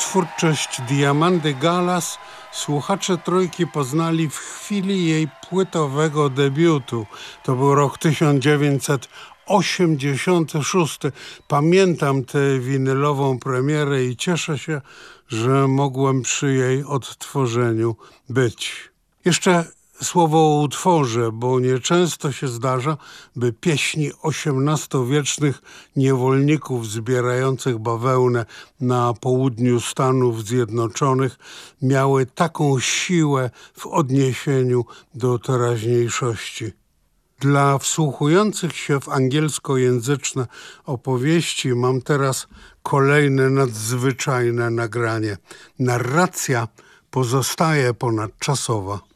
Twórczość Diamandy Gallas słuchacze Trójki poznali w chwili jej płytowego debiutu. To był rok 1986. Pamiętam tę winylową premierę i cieszę się, że mogłem przy jej odtworzeniu być. Jeszcze słowo o utworze, bo nieczęsto się zdarza, by pieśni XVIII-wiecznych niewolników zbierających bawełnę na południu Stanów Zjednoczonych miały taką siłę w odniesieniu do teraźniejszości. Dla wsłuchujących się w angielskojęzyczne opowieści mam teraz kolejne nadzwyczajne nagranie. Narracja pozostaje ponadczasowa.